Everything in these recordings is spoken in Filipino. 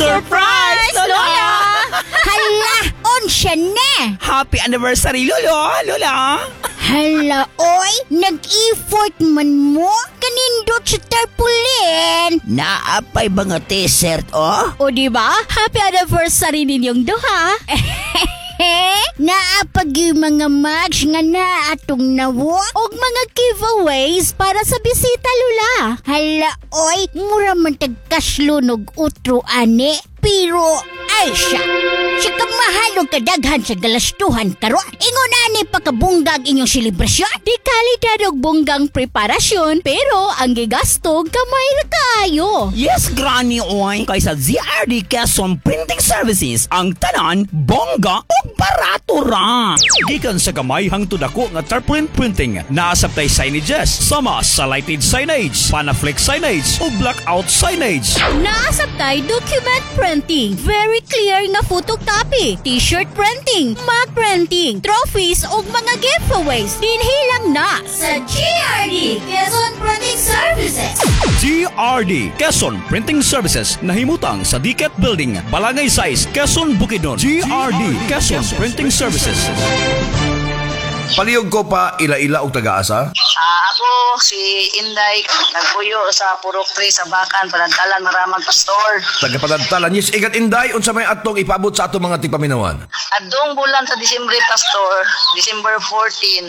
Surprise, Lola! Hala, siya na. Happy anniversary, Lola! Hala, oy, nag-effort man mo. Kanindot sa tarpulin. Naapay ba nga t-shirt, oh? O diba? Happy anniversary ninyong duha. Naapag yung mga mugs nga na atong nawo. Og mga giveaways para sa bisita, Lola. Hala, oy, mura man tagkaslunog utro ane. Pero, ay siya. Siya kamahalong kadaghan sa galastuhan karon. Ingon ani pakabunggag inyong selebrasyon. Di kalidad og bunggang preparasyon, pero ang gigastog kamay ra kaayo. Yes, Granny Oy! Kaysa ZRD Quezon Printing Services, ang tanan, bongga o barato ra! Gikan sa kamay hangtod ako nga tarpaulin printing, naasabtay signages, sama sa lighted signage, panaflex signage o blackout signage. Naasabtay document printing, very clear nga photocopy, t-shirt printing, mug printing, trophies ug mga giveaways. Dinhilang na sa GRD Quezon Printing Services. GRD Quezon Printing Services, nahimutang sa Diket Building, Balangay 6, Quezon, Bukidnon. GRD Quezon Printing Services. Palihog ko pa ila-ila og taga-asa. Ako si Inday, nagpuyo sa Purok 3 sa Bakan, Panantalan, Maramang Pastor. Taga-Panantalan. Yes, igat Inday, unsa may atong ipabot sa atong mga tigpaminawan? Adong bulan sa Disyembre, Pastor, December 14,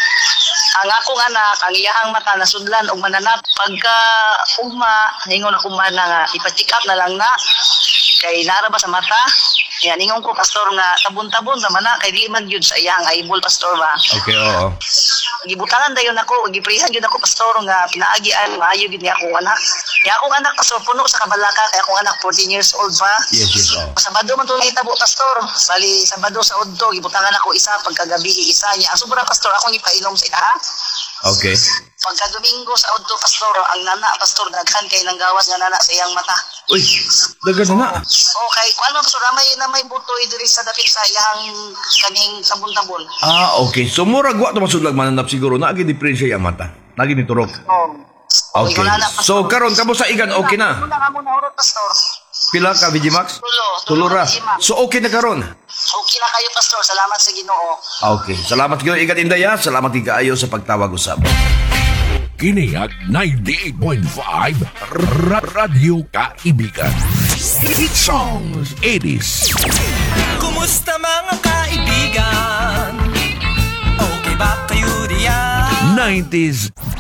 ang akong anak, ang iyahang mata nasudlan og mananap. Pagka ugma, ningon ako man nga ipa-check up na lang na. Kay nara ba sa mata? Yan, ingon ko, Pastor, nga tabon-tabon sa mana, kay di man yun sa iyang eyeball, Pastor ba? Okay, oo. Gibutangan dayon ako, giprihan yun ako, Pastor, nga pinaagian, maayo yun niya akong anak. Niya akong anak, Pastor, puno sa kabalaka, kaya akong anak, 14 years old pa. Yes, oo. Sabado man ito itabo, Pastor. Bali, Sabado sa Udto, gibutangan ako isa, pagkagabi isa niya. Ang sobra, Pastor, akong ipainom sa ita. Okay. Pagka Domingo sa Udto, Pastor, ang nana, Pastor, daghan kay nang gawas nga nana sa iyang mata. Uy, dagan na. Okay, kung ano, Pastor, na may butoy diri sa dapit sa iyang kaning sabon-tabon. Okay. So, murag wa ito masudlag mananap siguro. Naagi diferensya yung mata. Naagi ni turok. Okay. So, karon kamo sa igan, okay na? Muna ka muna, urot, Pastor. Pila ka, VG Max? Tulo Tulura. VG Max. So, okay na karon? Okay na kayo, Pastor. Salamat sa Ginoo. Okay. Salamat kayo, igat Indaya. Salamat kayo sa pagtawag-usap. Kiniag 98.5 Radio Kaibigan. Hit songs 80s. Kumusta mga kaibigan? Okay ba kayo diyan? 90s